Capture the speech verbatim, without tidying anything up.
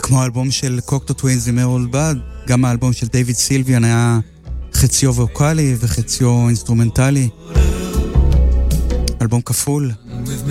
וכמו האלבום של קוקטו טווינס עם ארול בד, גם האלבום של דיוויד סילביאן היה חציו ווקלי וחציו אינסטרומנטלי. אלבום כפול.